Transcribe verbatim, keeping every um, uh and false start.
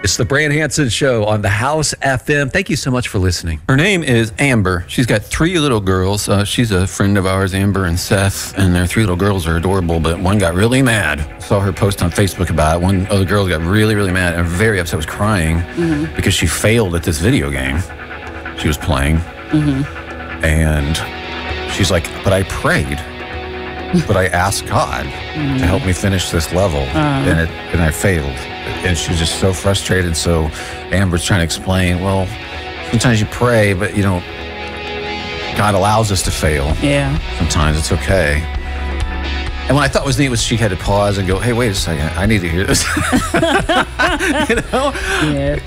It's the Brand Hanson Show on the House F M. Thank you so much for listening. Her name is Amber. She's got three little girls. Uh, she's a friend of ours, Amber and Seth, and their three little girls are adorable, but one got really mad. Saw her post on Facebook about it. One other girl got really, really mad and very upset, was crying mm-hmm. because she failed at this video game she was playing. Mm-hmm. And she's like, but I prayed. But I asked God mm-hmm. to help me finish this level, uh-huh. and it and I failed. And she was just so frustrated. So Amber's trying to explain, well, sometimes you pray, but you know, God allows us to fail. Yeah. Sometimes it's okay. And what I thought was neat was she had to pause and go, hey, wait a second, I need to hear this. You know? Yeah.